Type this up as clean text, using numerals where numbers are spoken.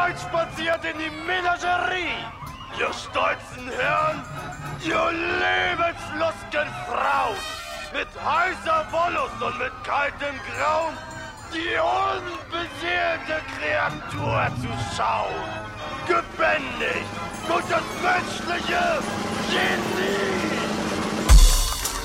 hereinspaziert in die Menagerie. Ihr stolzen Herren, ihr lebenslustgen Frauen, mit heißer Wollust und mit kaltem Grauen, die unbeseelte Kreatur zu schauen. Gebändigt durch das menschliche Genie.